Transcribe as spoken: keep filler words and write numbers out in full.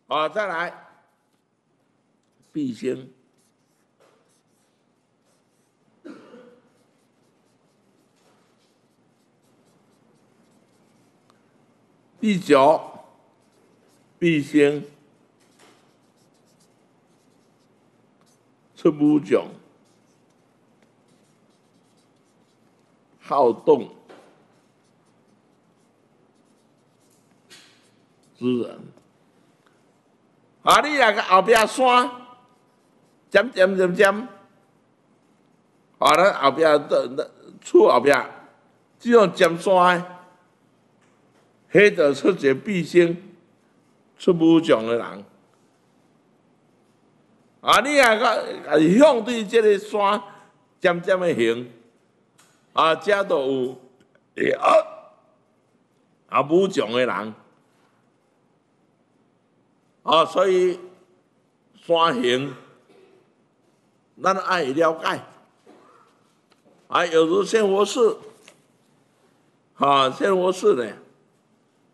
啊，再来，毕星，第九，毕星，出武将，好动之人。啊，你来个后壁山，尖尖尖尖，啊，咱后壁的厝后壁，这种尖山的，迄就出一个毕星出武将的人。啊，你啊个向对这个山尖尖的形，啊，遮都有啊啊武将的人。啊，所以山形，咱爱了解。啊，有如仙佛寺，啊，仙佛寺呢，